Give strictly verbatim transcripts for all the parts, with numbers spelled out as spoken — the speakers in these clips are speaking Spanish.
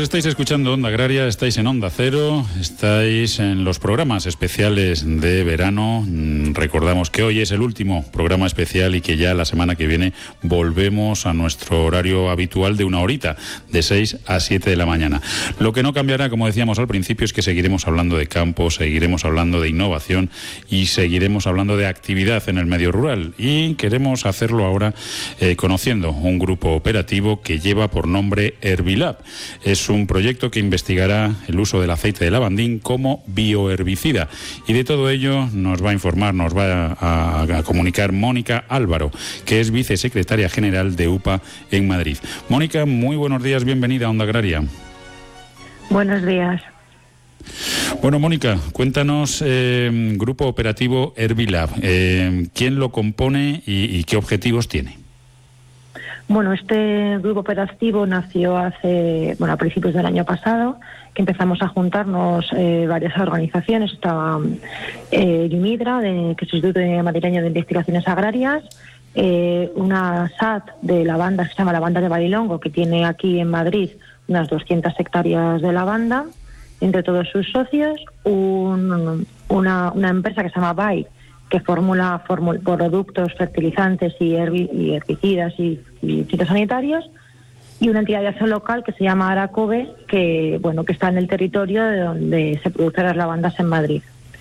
estáis escuchando Onda Agraria, estáis en Onda Cero, estáis en los programas especiales de verano. Recordamos que hoy es el último programa especial y que ya la semana que viene volvemos a nuestro horario habitual de una horita, de seis a siete de la mañana. Lo que no cambiará, como decíamos al principio, es que seguiremos hablando de campo, seguiremos hablando de innovación y seguiremos hablando de actividad en el medio rural. Y queremos hacerlo ahora eh, conociendo un grupo operativo que lleva por nombre Herbilab. Es un proyecto que investigará el uso del aceite de lavandín como bioherbicida. Y de todo ello nos va a informar, nos va a, a comunicar Mónica Álvaro, que es vicesecretaria general de U P A en Madrid. Mónica, muy buenos días, bienvenida a Onda Agraria. Buenos días. Bueno, Mónica, cuéntanos, eh, grupo operativo Herbilab, eh, ¿quién lo compone y, y qué objetivos tiene? Bueno, este grupo operativo nació hace, bueno, a principios del año pasado, que empezamos a juntarnos eh, varias organizaciones. Estaba eh, Limidra, de, que es el Instituto Madrileño de Investigaciones Agrarias, eh, una S A T de lavanda que se llama Lavanda de Barilongo, que tiene aquí en Madrid unas doscientas hectáreas de lavanda, entre todos sus socios, un, una, una empresa que se llama B A Y, que formula formul, productos fertilizantes y, herbi, y herbicidas y, y fitosanitarios, y una entidad de acción local que se llama Aracobe, que bueno que está en el territorio de donde se producen las lavandas en Madrid.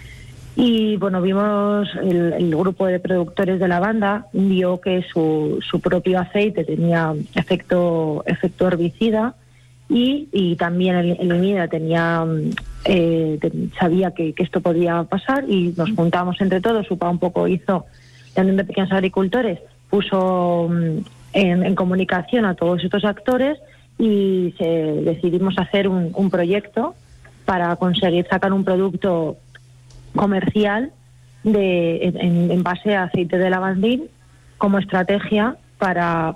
Y bueno, vimos el, el grupo de productores de lavanda vio que su, su propio aceite tenía efecto efecto herbicida y, y también el, el Limidra tenía eh, sabía que, que esto podía pasar, y nos juntamos entre todos. U P A un poco hizo la Unión de Pequeños Agricultores, puso en, en comunicación a todos estos actores y se, decidimos hacer un, un proyecto para conseguir sacar un producto comercial de en, en base a aceite de lavandín como estrategia para